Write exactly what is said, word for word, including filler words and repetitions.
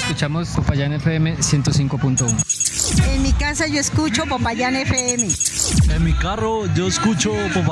escuchamos Popayán F M ciento cinco punto uno. En mi casa yo escucho Popayán F M. En mi carro yo escucho Popayán